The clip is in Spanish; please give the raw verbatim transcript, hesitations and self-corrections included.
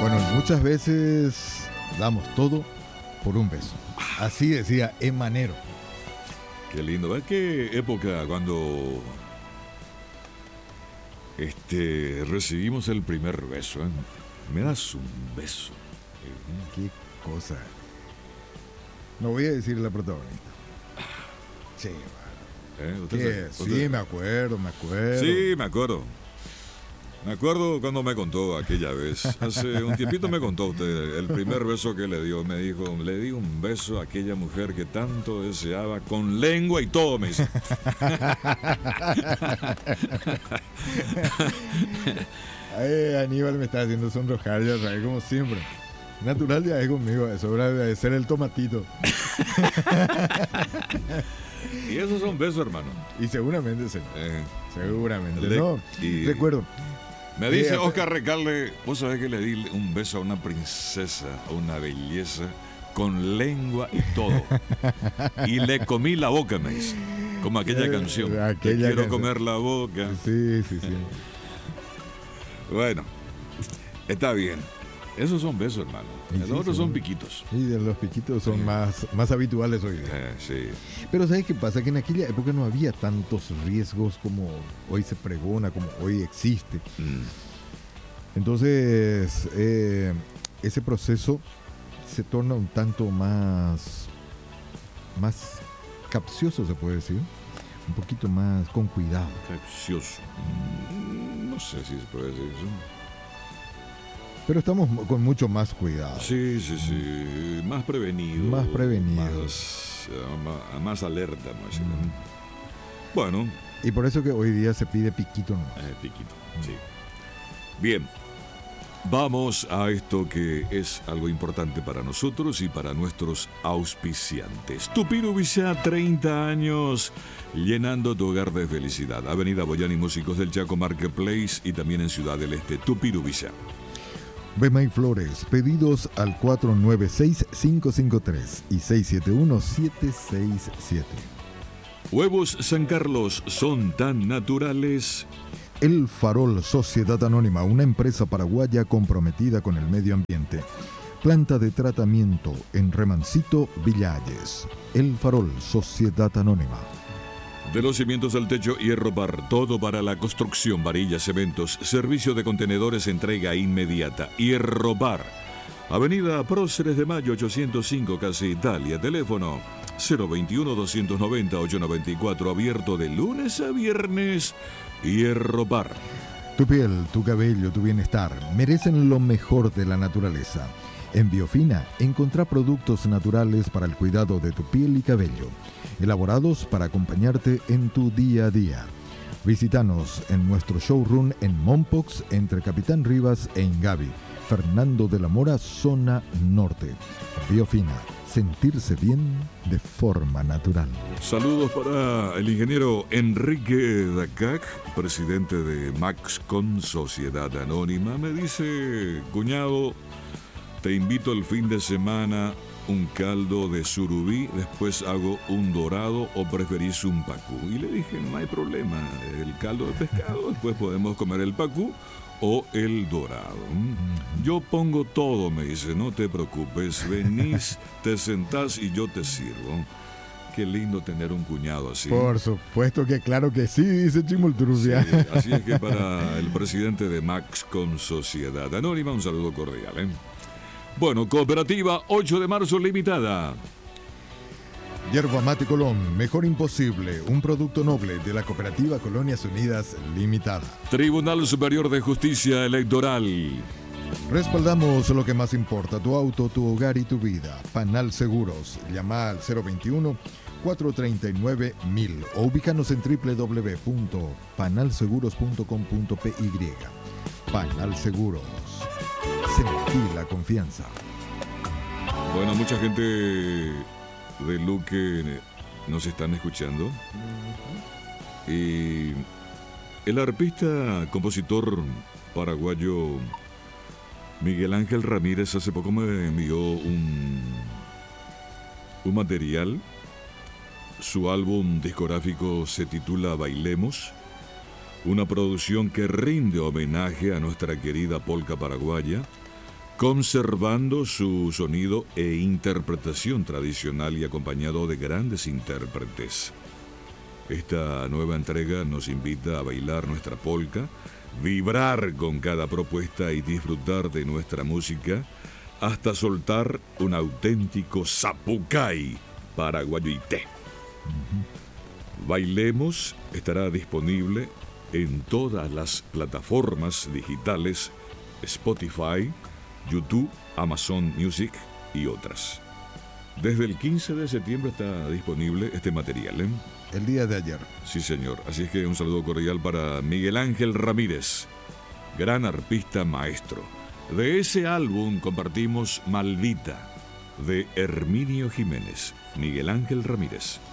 Bueno, muchas veces damos todo por un beso. Así decía Emanero. Qué lindo. ¿Ves qué época cuando este, recibimos el primer beso? ¿eh? ¿Me das un beso? Qué cosa. No voy a decir la protagonista. Sí, ¿Eh? ¿Qué? ¿Usted, Sí, usted? me acuerdo, me acuerdo. Sí, me acuerdo. Me acuerdo cuando me contó aquella vez. Hace un tiempito me contó usted el primer beso que le dio. Me dijo, le di un beso a aquella mujer que tanto deseaba, con lengua y todo, me dice. Ay, Aníbal me está haciendo sonrojar, ya sabes, como siempre. Natural ya es conmigo, eso debe ser el tomatito. Y esos son besos, hermano. Y seguramente, señor. Eh, Seguramente, le- ¿no? y- Recuerdo. Me dice Eh, Oscar Recalde, vos sabés que le di un beso a una princesa, a una belleza, con lengua y todo. Y le comí la boca, me dice. Como aquella Eh, canción. Te aquella quiero canción. comer la boca. Sí, sí, sí. Bueno, está bien. Esos son besos, hermano. Y Los sí, otros sí. son piquitos. Y de los piquitos son Sí. más, más habituales hoy día. Eh, sí. Pero ¿sabes qué pasa? Que en aquella época no había tantos riesgos como hoy se pregona, como hoy existe. Mm. Entonces, eh, ese proceso se torna un tanto más, más capcioso, se puede decir. Un poquito más con cuidado. Capcioso. Mm, No sé si se puede decir eso. Pero estamos mo- con mucho más cuidado. Sí, sí, sí. Más prevenido. Más prevenido. Más, eh, más, más alerta, ¿no? Así, Mm. ¿no? Bueno, Y por eso que hoy día se pide piquito nomás. eh, piquito, sí. Bien. Vamos a esto que es algo importante para nosotros y para nuestros auspiciantes. Tupiru Villa, treinta años, llenando tu hogar de felicidad. Avenida Boyani, Músicos del Chaco Marketplace y también en Ciudad del Este. Tupiru Villa. Bemay Flores, pedidos al cuatro nueve seis, cinco cinco tres y seis siete uno, siete seis siete. Huevos San Carlos son tan naturales. El Farol Sociedad Anónima, una empresa paraguaya comprometida con el medio ambiente. Planta de tratamiento en Remancito, Villalles. El Farol Sociedad Anónima. De los cimientos al techo, Hierro Bar, todo para la construcción, varillas, cementos, servicio de contenedores, entrega inmediata. Hierro Bar, Avenida Próceres de Mayo, ochocientos cinco, Casa Italia, teléfono cero veintiuno, doscientos noventa, ochocientos noventa y cuatro, abierto de lunes a viernes. Hierro Bar. Tu piel, tu cabello, tu bienestar merecen lo mejor de la naturaleza. En Biofina, encontrá productos naturales para el cuidado de tu piel y cabello, elaborados para acompañarte en tu día a día. Visítanos en nuestro showroom en Mompox, entre Capitán Rivas e Ingavi, Fernando de la Mora, zona norte. Biofina, sentirse bien de forma natural. Saludos para el ingeniero Enrique Dacac, presidente de Maxcon Sociedad Anónima. Me dice, cuñado, te invito el fin de semana un caldo de surubí, después hago un dorado o preferís un pacú. Y le dije, no hay problema, el caldo de pescado, después podemos comer el pacú o el dorado. ¿Mm? Yo pongo todo, me dice, no te preocupes, venís, te sentás y yo te sirvo. Qué lindo tener un cuñado así. Por supuesto que claro que sí, dice Sí, Chimultrufia. así es que para el presidente de Maxcon Sociedad Anónima, un saludo cordial. ¿eh? Bueno, Cooperativa ocho de marzo Limitada. Yerba Mate Colón, mejor imposible, un producto noble de la Cooperativa Colonias Unidas Limitada. Tribunal Superior de Justicia Electoral. Respaldamos lo que más importa, tu auto, tu hogar y tu vida. Panal Seguros, llama al cero veintiuno, cuatrocientos treinta y nueve, mil o ubícanos en doble u doble u doble u punto panal seguros punto com punto p y. Panal Seguros, sentí la confianza. Bueno, mucha gente de Luque nos están escuchando. Y el arpista, compositor paraguayo Miguel Ángel Ramírez hace poco me envió un, un material. Su álbum discográfico se titula Bailemos, una producción que rinde homenaje a nuestra querida polca paraguaya, conservando su sonido e interpretación tradicional y acompañado de grandes intérpretes. Esta nueva entrega nos invita a bailar nuestra polka, vibrar con cada propuesta y disfrutar de nuestra música hasta soltar un auténtico zapucay paraguayité. Uh-huh. Bailemos estará disponible en todas las plataformas digitales, Spotify, YouTube, Amazon Music y otras. Desde el quince de septiembre está disponible este material, ¿eh? El día de ayer. Sí, señor. Así es que un saludo cordial para Miguel Ángel Ramírez, gran arpista maestro. De ese álbum compartimos Maldita, de Herminio Jiménez. Miguel Ángel Ramírez.